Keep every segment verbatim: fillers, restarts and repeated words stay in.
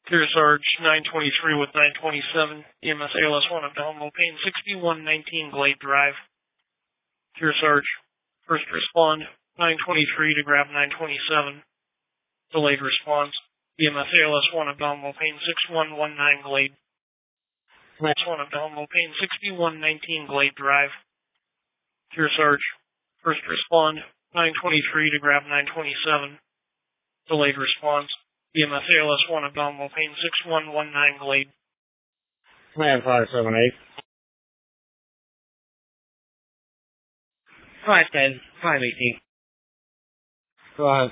Clear Sarge nine twenty-three with nine twenty-seven, E M S A L S one up to Home Lopane sixty-one nineteen Glade Drive. Clear Sarge, first respond, nine twenty-three to grab nine twenty-seven. Delayed response, E M S A L S one up to Home Lopane sixty-one nineteen Glade. A L S one up to Home Lopane sixty-one nineteen Glade Drive. Clear Sarge, first respond, nine twenty-three to grab nine twenty-seven. Delayed response, E M S A L S one up to Home Lopane sixty-one nineteen Glade. Command five seven eight. five ten, five eighteen. Go ahead.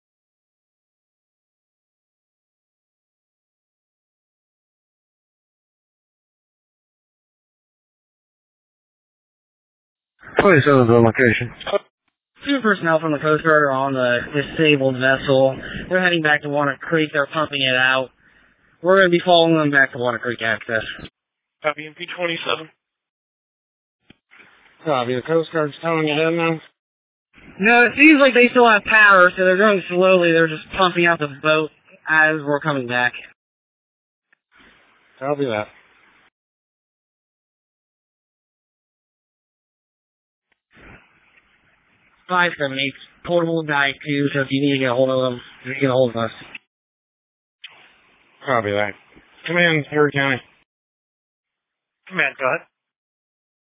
Please show the location. Two personnel from the Coast Guard are on the disabled vessel. They're heading back to Walnut Creek. They're pumping it out. We're going to be following them back to Walnut Creek access. Copy, M P twenty-seven. Copy, the Coast Guard's telling you ahead now? No, it seems like they still have power, so they're going slowly. They're just pumping out the boat as we're coming back. Copy that. five seven eight, portable guy two, so if you need to get a hold of them, you can get a hold of us. Copy that. Command, Erie County. Command, go ahead.